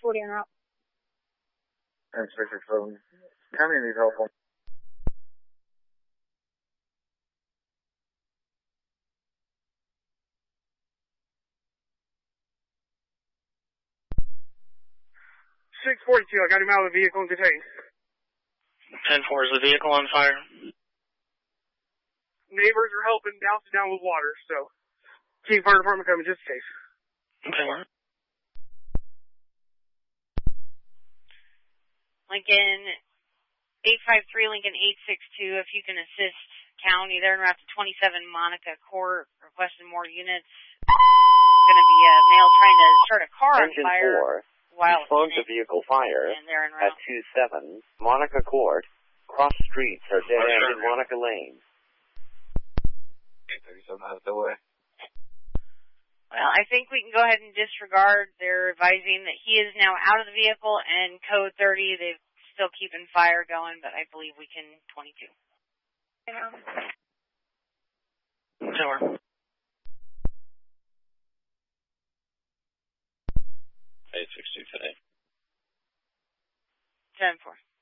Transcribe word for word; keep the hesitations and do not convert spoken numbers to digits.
forty en route. And six six seven. County needs help on. six forty-two, I got him out of the vehicle and detained. ten four, is the vehicle on fire? Neighbors are helping douse it down with water, so Chief Fire Department coming just in case. Okay, where? Lincoln eight five three, Lincoln eight six two, if you can assist county. They're in route to twenty-seven Monica Court, requesting more units. Going to be a male trying to start a car on Engine fire. four, While respond to vehicle fire and they're en at route. two seven, Monica Court. Cross streets are dead end in Monica Lane. eight thirty-seven has delay. Well, I think we can go ahead and disregard. They're advising that he is now out of the vehicle, and code thirty, they're still keeping fire going, but I believe we can twenty-two. Okay, where? eight six two today. ten four.